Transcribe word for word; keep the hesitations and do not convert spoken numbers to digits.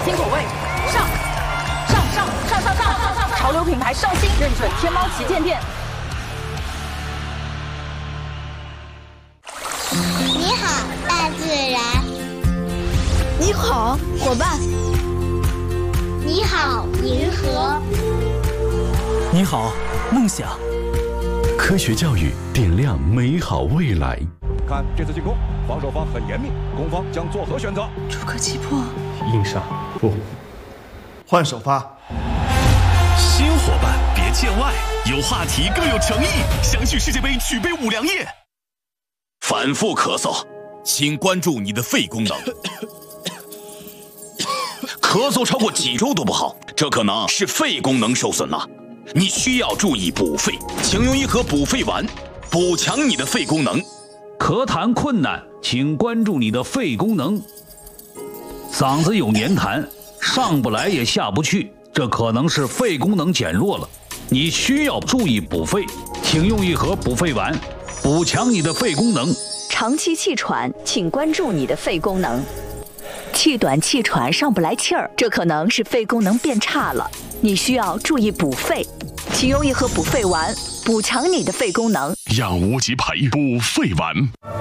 新口味，上上上上上上上上，潮流品牌上新，认准天猫旗舰店。 你好，大自然。 你好，伙伴。 你好，银河。 你好，梦想。 科学教育点亮美好未来。 看这次进攻，防守方很严密，攻方将作何选择？ 出可击破， 硬上不， 换首发。 新伙伴别见外，有话题更有诚意。想去世界杯举杯五粮液。反复咳嗽，请关注你的肺功能。咳嗽超过几周都不好，这可能是肺功能受损了。你需要注意补肺，请用一盒补肺丸，补强你的肺功能。 咳痰困难，请关注你的肺功能。嗓子有黏痰，上不来也下不去，这可能是肺功能减弱了。你需要注意补肺，请用一盒补肺丸，补强你的肺功能。 长期气喘，请关注你的肺功能。气短气喘上不来气儿，这可能是肺功能变差了，你需要注意补肺，请用一盒补肺丸，补强你的肺功能。 让无极牌补肺丸。